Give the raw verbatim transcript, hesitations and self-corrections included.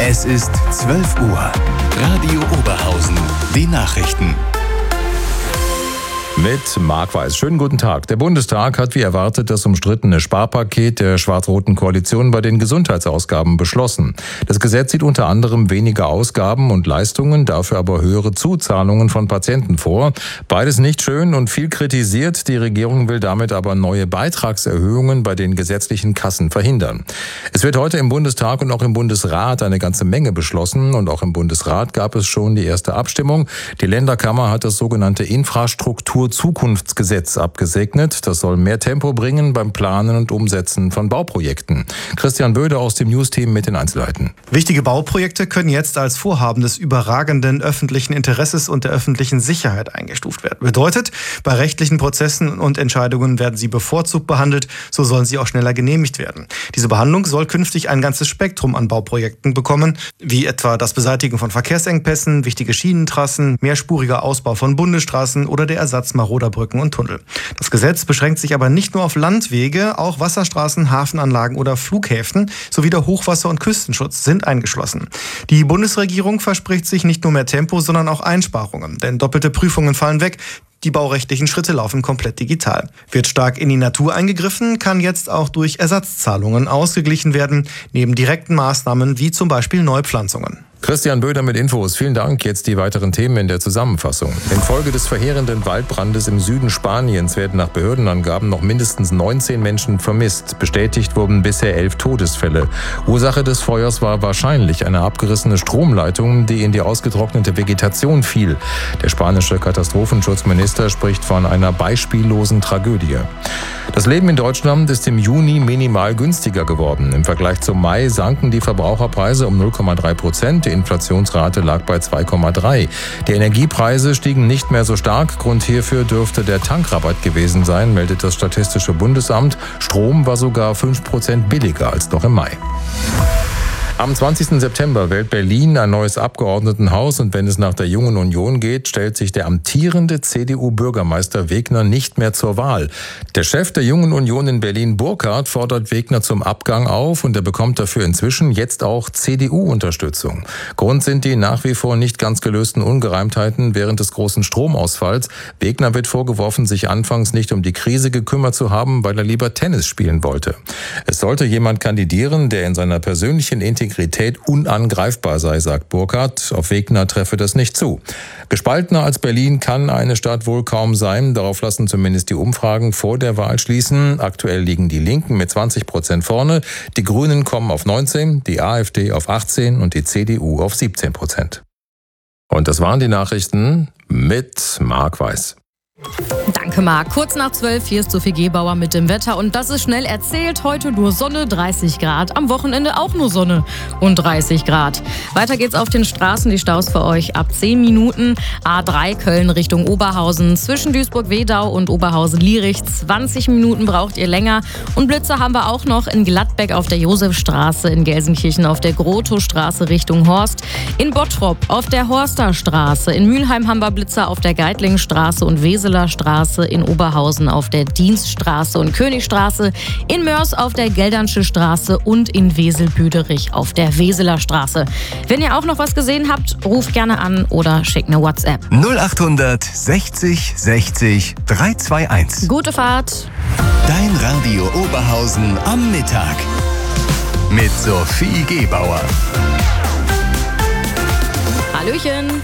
Es ist zwölf Uhr. Radio Oberhausen. Die Nachrichten. Mit Marc Weiß. Schönen guten Tag. Der Bundestag hat wie erwartet das umstrittene Sparpaket der schwarz-roten Koalition bei den Gesundheitsausgaben beschlossen. Das Gesetz sieht unter anderem weniger Ausgaben und Leistungen, dafür aber höhere Zuzahlungen von Patienten vor. Beides nicht schön und viel kritisiert. Die Regierung will damit aber neue Beitragserhöhungen bei den gesetzlichen Kassen verhindern. Es wird heute im Bundestag und auch im Bundesrat eine ganze Menge beschlossen und auch im Bundesrat gab es schon die erste Abstimmung. Die Länderkammer hat das sogenannte Infrastruktur Zukunftsgesetz abgesegnet. Das soll mehr Tempo bringen beim Planen und Umsetzen von Bauprojekten. Christian Böde aus dem News-Team mit den Einzelheiten. Wichtige Bauprojekte können jetzt als Vorhaben des überragenden öffentlichen Interesses und der öffentlichen Sicherheit eingestuft werden. Bedeutet, bei rechtlichen Prozessen und Entscheidungen werden sie bevorzugt behandelt, so sollen sie auch schneller genehmigt werden. Diese Behandlung soll künftig ein ganzes Spektrum an Bauprojekten bekommen, wie etwa das Beseitigen von Verkehrsengpässen, wichtige Schienentrassen, mehrspuriger Ausbau von Bundesstraßen oder der Ersatz maroder Brücken und Tunnel. Das Gesetz beschränkt sich aber nicht nur auf Landwege, auch Wasserstraßen, Hafenanlagen oder Flughäfen sowie der Hochwasser- und Küstenschutz sind eingeschlossen. Die Bundesregierung verspricht sich nicht nur mehr Tempo, sondern auch Einsparungen, denn doppelte Prüfungen fallen weg. Die baurechtlichen Schritte laufen komplett digital. Wird stark in die Natur eingegriffen, kann jetzt auch durch Ersatzzahlungen ausgeglichen werden, neben direkten Maßnahmen wie zum Beispiel Neupflanzungen. Christian Böder mit Infos. Vielen Dank. Jetzt die weiteren Themen in der Zusammenfassung. Infolge des verheerenden Waldbrandes im Süden Spaniens werden nach Behördenangaben noch mindestens neunzehn Menschen vermisst. Bestätigt wurden bisher elf Todesfälle. Ursache des Feuers war wahrscheinlich eine abgerissene Stromleitung, die in die ausgetrocknete Vegetation fiel. Der spanische Katastrophenschutzminister spricht von einer beispiellosen Tragödie. Das Leben in Deutschland ist im Juni minimal günstiger geworden. Im Vergleich zum Mai sanken die Verbraucherpreise um null Komma drei Prozent. Die Inflationsrate lag bei zwei Komma drei. Die Energiepreise stiegen nicht mehr so stark. Grund hierfür dürfte der Tankrabatt gewesen sein, meldet das Statistische Bundesamt. Strom war sogar fünf Prozent billiger als noch im Mai. Am zwanzigsten September wählt Berlin ein neues Abgeordnetenhaus und wenn es nach der Jungen Union geht, stellt sich der amtierende C D U-Bürgermeister Wegner nicht mehr zur Wahl. Der Chef der Jungen Union in Berlin, Burkhardt, fordert Wegner zum Abgang auf und er bekommt dafür inzwischen jetzt auch C D U-Unterstützung. Grund sind die nach wie vor nicht ganz gelösten Ungereimtheiten während des großen Stromausfalls. Wegner wird vorgeworfen, sich anfangs nicht um die Krise gekümmert zu haben, weil er lieber Tennis spielen wollte. Es sollte jemand kandidieren, der in seiner persönlichen Integrität Integrität unangreifbar sei, sagt Burkhardt. Auf Wegner treffe das nicht zu. Gespaltener als Berlin kann eine Stadt wohl kaum sein. Darauf lassen zumindest die Umfragen vor der Wahl schließen. Aktuell liegen die Linken mit zwanzig Prozent vorne. Die Grünen kommen auf neunzehn, die AfD auf achtzehn und die C D U auf siebzehn Prozent. Und das waren die Nachrichten mit Marc Weiß. Danke, Marc. Kurz nach zwölf, hier ist Sophie Gebauer mit dem Wetter. Und das ist schnell erzählt. Heute nur Sonne, dreißig Grad. Am Wochenende auch nur Sonne und dreißig Grad. Weiter geht's auf den Straßen. Die Staus für euch ab zehn Minuten. A drei Köln Richtung Oberhausen. Zwischen Duisburg-Wedau und Oberhausen-Lierich. zwanzig Minuten braucht ihr länger. Und Blitzer haben wir auch noch in Gladbeck auf der Josefstraße, in Gelsenkirchen auf der Grotowstraße Richtung Horst, in Bottrop auf der Horsterstraße, in Mülheim haben wir Blitzer auf der Geitlingstraße und Weseler Straße, in Oberhausen auf der Dienststraße und Königstraße, in Mörs auf der Geldernsche Straße und in Wesel-Büderich auf der Weseler Straße. Wenn ihr auch noch was gesehen habt, ruft gerne an oder schickt eine WhatsApp. null acht sechzig sechzig drei zwei eins. Gute Fahrt. Dein Radio Oberhausen am Mittag. Mit Sophie Gebauer. Hallöchen.